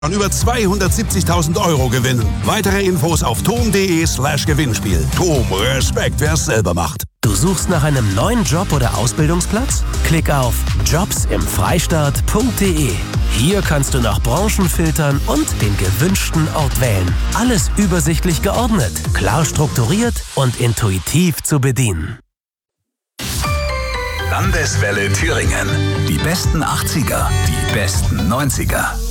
und über 270.000 € gewinnen. Weitere Infos auf tom.de/Gewinnspiel. Tom, Respekt, wer es selber macht. Du suchst nach einem neuen Job oder Ausbildungsplatz? Klick auf jobsimfreistaat.de. Hier kannst du nach Branchen filtern und den gewünschten Ort wählen. Alles übersichtlich geordnet, klar strukturiert und intuitiv zu bedienen. Landeswelle Thüringen. Die besten 80er, die besten 90er.